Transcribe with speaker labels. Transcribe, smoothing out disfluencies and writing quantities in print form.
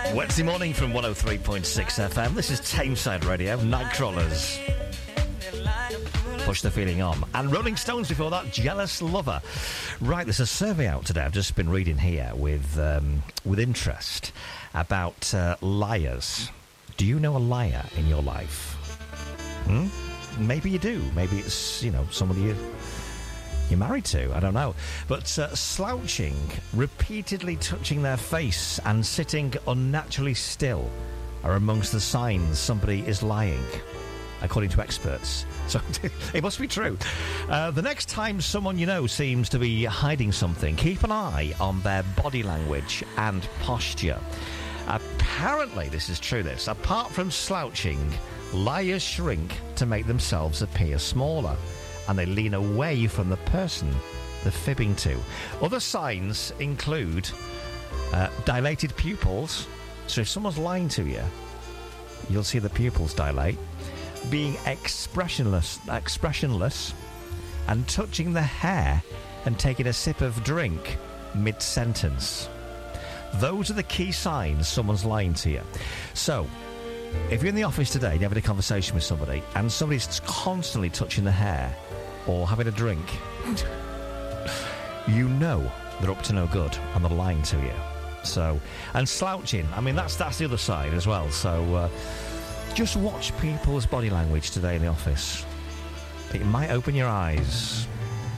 Speaker 1: Wednesday morning from 103.6 FM. This is Tameside Radio, Nightcrawlers. Push the Feeling On. And Rolling Stones before that, Jealous Lover. Right, there's a survey out today I've just been reading here with interest about liars. Do you know a liar in your life? Maybe you do. Maybe it's, somebody you're married to. I don't know. But slouching, repeatedly touching their face and sitting unnaturally still are amongst the signs somebody is lying, according to experts. So it must be true. The next time someone you know seems to be hiding something, keep an eye on their body language and posture. Apparently, this is true, apart from slouching, liars shrink to make themselves appear smaller, and they lean away from the person they're fibbing to. Other signs include dilated pupils. So if someone's lying to you, you'll see the pupils dilate. Being expressionless, and touching the hair and taking a sip of drink mid-sentence. Those are the key signs someone's lying to you. So, if you're in the office today and you're having a conversation with somebody and somebody's constantly touching the hair or having a drink, you know they're up to no good and they're lying to you. So, and slouching, that's the other side as well. So, just watch people's body language today in the office. It might open your eyes.